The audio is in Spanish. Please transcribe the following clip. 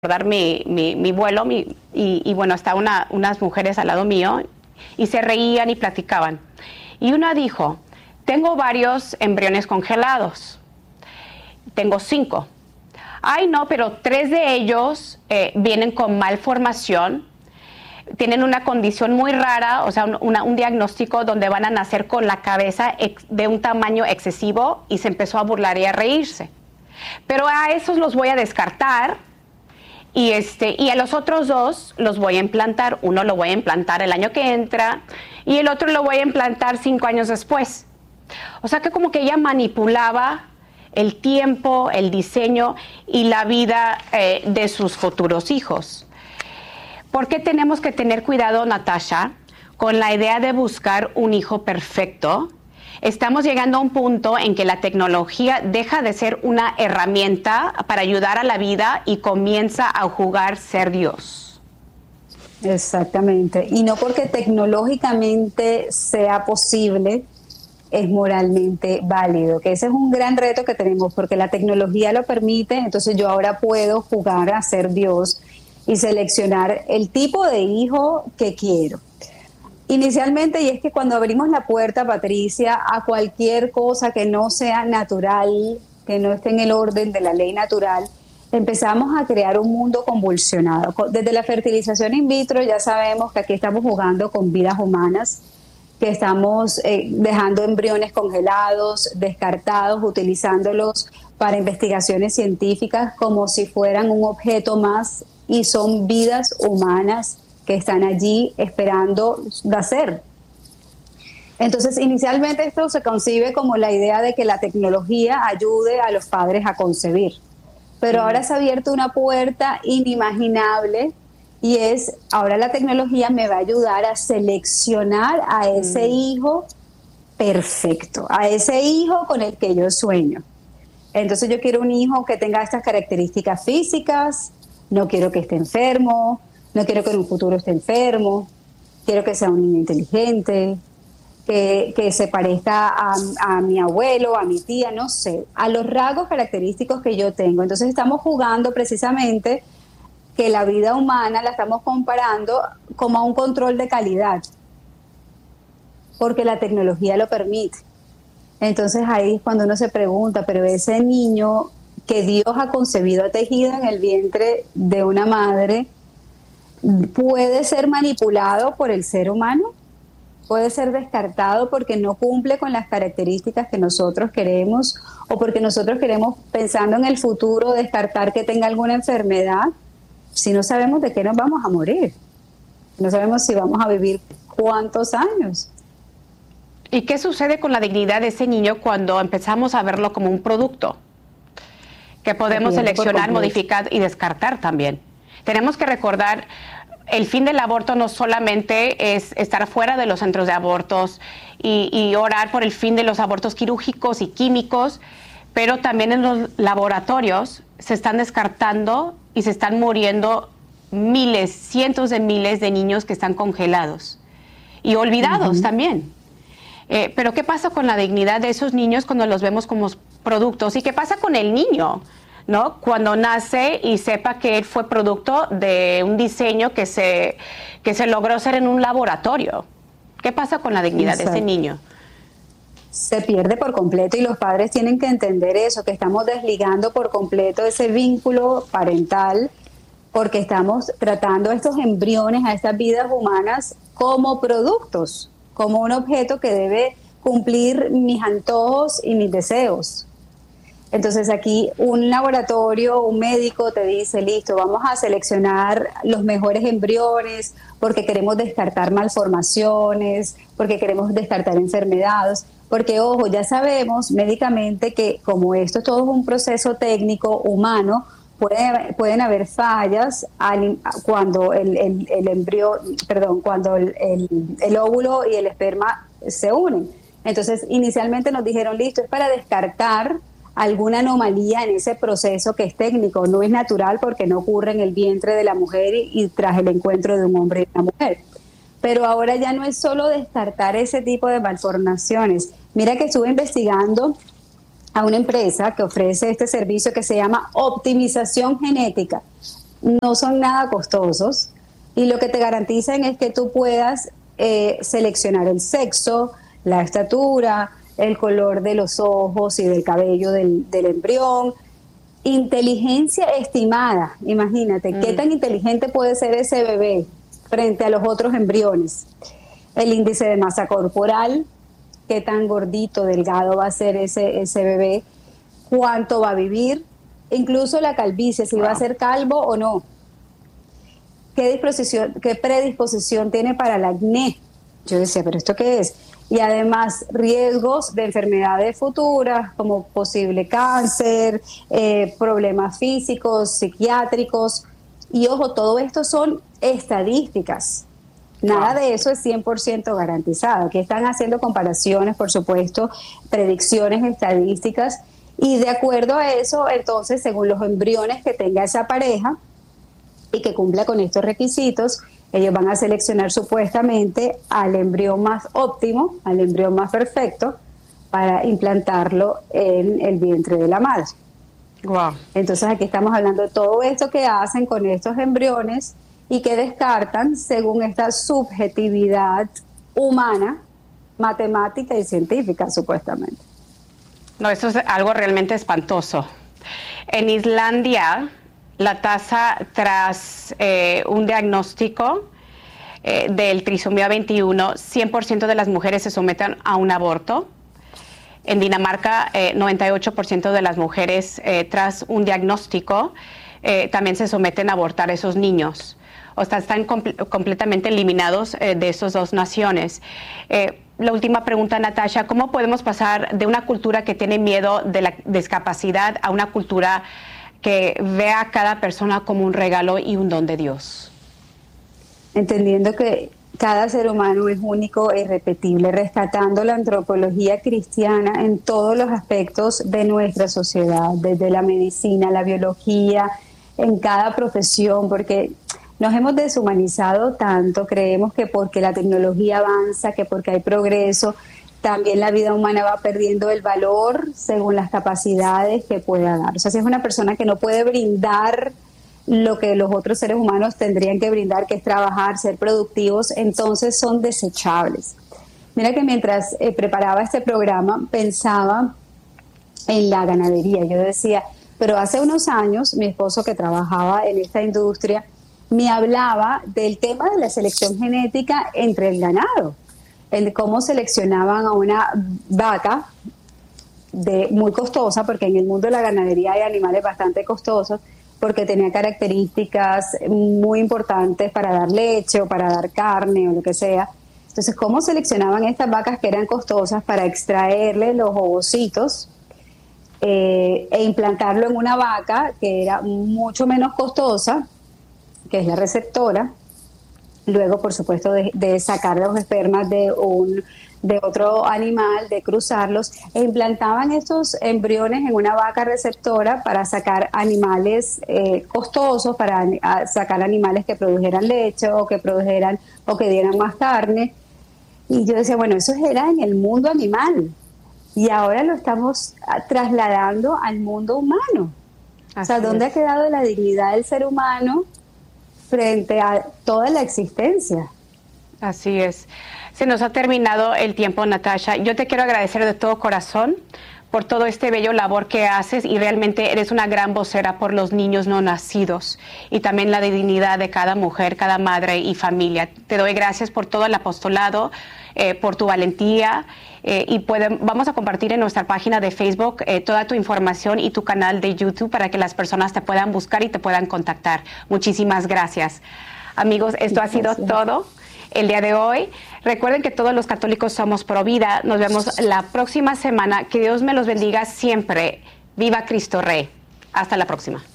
recordar mi vuelo y bueno, estaban unas mujeres al lado mío y se reían y platicaban. Y una dijo, tengo varios embriones congelados, tengo 5. Ay, no, pero 3 de ellos vienen con malformación, tienen una condición muy rara, o sea, un diagnóstico donde van a nacer con la cabeza de un tamaño excesivo, y se empezó a burlar y a reírse. Pero a esos los voy a descartar y a los otros 2 los voy a implantar. Uno lo voy a implantar el año que entra y el otro lo voy a implantar 5 años después. O sea que como que ella manipulaba el tiempo, el diseño y la vida de sus futuros hijos. ¿Por qué tenemos que tener cuidado, Natasha, con la idea de buscar un hijo perfecto? Estamos llegando a un punto en que la tecnología deja de ser una herramienta para ayudar a la vida y comienza a jugar ser Dios. Exactamente. Y no porque tecnológicamente sea posible, es moralmente válido, que ese es un gran reto que tenemos, porque la tecnología lo permite. Entonces yo ahora puedo jugar a ser Dios y seleccionar el tipo de hijo que quiero. Inicialmente, y es que cuando abrimos la puerta, Patricia, a cualquier cosa que no sea natural, que no esté en el orden de la ley natural, empezamos a crear un mundo convulsionado. Desde la fertilización in vitro ya sabemos que aquí estamos jugando con vidas humanas, que estamos dejando embriones congelados, descartados, utilizándolos para investigaciones científicas como si fueran un objeto más, y son vidas humanas que están allí esperando nacer. Entonces, inicialmente esto se concibe como la idea de que la tecnología ayude a los padres a concebir. Pero ahora se ha abierto una puerta inimaginable, y es, ahora la tecnología me va a ayudar a seleccionar a ese hijo perfecto, a ese hijo con el que yo sueño. Entonces yo quiero un hijo que tenga estas características físicas, no quiero que esté enfermo, no quiero que en un futuro esté enfermo, quiero que sea un niño inteligente, que se parezca a mi abuelo, a mi tía, no sé, a los rasgos característicos que yo tengo. Entonces estamos jugando precisamente que la vida humana la estamos comparando como a un control de calidad, porque la tecnología lo permite. Entonces ahí es cuando uno se pregunta, pero ese niño que Dios ha concebido, ha tejido en el vientre de una madre, ¿puede ser manipulado por el ser humano? ¿Puede ser descartado porque no cumple con las características que nosotros queremos, o porque nosotros queremos, pensando en el futuro, descartar que tenga alguna enfermedad? Si no sabemos de qué nos vamos a morir, no sabemos si vamos a vivir cuántos años. ¿Y qué sucede con la dignidad de ese niño cuando empezamos a verlo como un producto que podemos seleccionar, modificar y descartar también? Tenemos que recordar, el fin del aborto no solamente es estar fuera de los centros de abortos y orar por el fin de los abortos quirúrgicos y químicos, pero también en los laboratorios se están descartando y se están muriendo miles, cientos de miles de niños que están congelados y olvidados también. Pero ¿qué pasa con la dignidad de esos niños cuando los vemos como productos? ¿Y qué pasa con el niño, ¿no? Cuando nace y sepa que él fue producto de un diseño que se logró hacer en un laboratorio. ¿Qué pasa con la dignidad de ese niño? Se pierde por completo, y los padres tienen que entender eso, que estamos desligando por completo ese vínculo parental, porque estamos tratando a estos embriones, a estas vidas humanas, como productos, como un objeto que debe cumplir mis antojos y mis deseos. Entonces aquí un laboratorio, un médico te dice, listo, vamos a seleccionar los mejores embriones porque queremos descartar malformaciones, porque queremos descartar enfermedades, porque ojo, ya sabemos médicamente que como esto todo es un proceso técnico humano, pueden haber fallas cuando cuando el óvulo y el esperma se unen. Entonces inicialmente nos dijeron, listo, es para descartar alguna anomalía en ese proceso que es técnico, no es natural porque no ocurre en el vientre de la mujer y tras el encuentro de un hombre y una mujer. Pero ahora ya no es solo descartar ese tipo de malformaciones. Mira que estuve investigando a una empresa que ofrece este servicio que se llama optimización genética. no son nada costosos y lo que te garantizan es que tú puedas seleccionar el sexo, la estatura, el color de los ojos y del cabello del embrión. Inteligencia estimada, imagínate, qué tan inteligente puede ser ese bebé frente a los otros embriones. El índice de masa corporal, qué tan gordito, delgado va a ser ese bebé, cuánto va a vivir, incluso la calvicie, si va a ser calvo o no. ¿Qué predisposición tiene para el acné? Yo decía, ¿pero esto qué es? Y además riesgos de enfermedades futuras como posible cáncer, problemas físicos, psiquiátricos. Y ojo, todo esto son estadísticas. Nada de eso es 100% garantizado. Aquí están haciendo comparaciones, por supuesto, predicciones estadísticas. Y de acuerdo a eso, entonces, según los embriones que tenga esa pareja y que cumpla con estos requisitos, ellos van a seleccionar supuestamente al embrión más óptimo, al embrión más perfecto, para implantarlo en el vientre de la madre. Wow. Entonces aquí estamos hablando de todo esto que hacen con estos embriones y que descartan según esta subjetividad humana, matemática y científica, supuestamente. No, eso es algo realmente espantoso. En Islandia, la tasa tras un diagnóstico del trisomía 21, 100% de las mujeres se someten a un aborto. En Dinamarca, 98% de las mujeres tras un diagnóstico también se someten a abortar a esos niños. O sea, están completamente eliminados de esas dos naciones. La última pregunta, Natasha, ¿cómo podemos pasar de una cultura que tiene miedo de la discapacidad a una cultura que vea a cada persona como un regalo y un don de Dios? Entendiendo que cada ser humano es único e irrepetible, rescatando la antropología cristiana en todos los aspectos de nuestra sociedad, desde la medicina, la biología, en cada profesión, porque nos hemos deshumanizado tanto, creemos que porque la tecnología avanza, que porque hay progreso, también la vida humana va perdiendo el valor según las capacidades que pueda dar. O sea, si es una persona que no puede brindar lo que los otros seres humanos tendrían que brindar, que es trabajar, ser productivos, entonces son desechables. Mira que mientras preparaba este programa pensaba en la ganadería. Yo decía, pero hace unos años mi esposo, que trabajaba en esta industria, me hablaba del tema de la selección genética entre el ganado, en cómo seleccionaban a una vaca muy costosa, porque en el mundo de la ganadería hay animales bastante costosos, porque tenía características muy importantes para dar leche o para dar carne o lo que sea. Entonces, ¿cómo seleccionaban estas vacas que eran costosas para extraerle los ovocitos e implantarlo en una vaca que era mucho menos costosa, que es la receptora? Luego, por supuesto, de sacar los espermas de otro animal, de cruzarlos, e implantaban estos embriones en una vaca receptora para sacar animales costosos, para sacar animales que produjeran leche o que dieran más carne. Y yo decía, bueno, eso era en el mundo animal y ahora lo estamos trasladando al mundo humano. O sea, ¿dónde ha quedado la dignidad del ser humano frente a toda la existencia? Así es. Se nos ha terminado el tiempo, Natasha. Yo te quiero agradecer de todo corazón por todo este bello labor que haces y realmente eres una gran vocera por los niños no nacidos y también la dignidad de cada mujer, cada madre y familia. Te doy gracias por todo el apostolado, por tu valentía y vamos a compartir en nuestra página de Facebook toda tu información y tu canal de YouTube para que las personas te puedan buscar y te puedan contactar. Muchísimas gracias. Amigos, esto ha sido todo el día de hoy. Recuerden que todos los católicos somos pro vida. Nos vemos la próxima semana. Que Dios me los bendiga siempre. Viva Cristo Rey. Hasta la próxima.